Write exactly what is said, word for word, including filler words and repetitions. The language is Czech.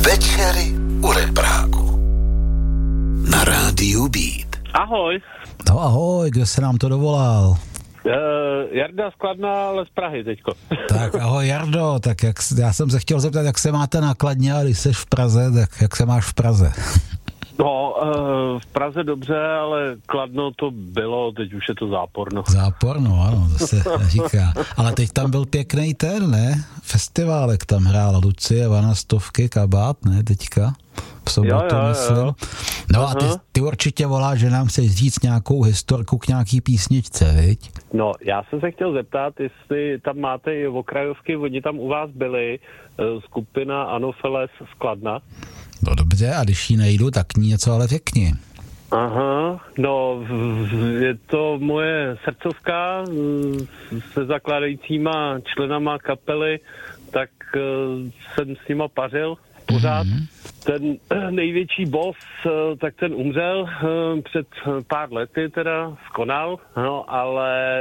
Večery u Repráku. Na rádiu Beat. Ahoj. No ahoj, kdo se nám to dovolal? Uh, Jarda z Kladna, ale z Prahy teďko. Tak ahoj Jardo, tak jak, já jsem se chtěl zeptat, jak se máte na Kladně, a když jsi v Praze, tak jak se máš v Praze? No, uh, v Praze dobře, ale Kladno to bylo, teď už je to záporno. Záporno, ano, to se říká. Ale teď tam byl pěkný ten, ne? Festiválek tam hrála Lucie, Vanastovky, Kabát, ne, teďka? V sobotu, myslím. No a ty, ty určitě voláš, že nám chceš říct nějakou historku k nějaký písničce, viď? No, já jsem se chtěl zeptat, jestli tam máte i okrajovky, oni tam u vás byli, skupina Anofeles z Kladna. No dobře, a když jí nejdu, tak ní něco ale řekni. Aha, no, je to moje srdcovka se zakládajícíma členama kapely, tak jsem s nima pařil pořád. Mm-hmm. Ten největší boss, tak ten umřel před pár lety teda, skonal, no, ale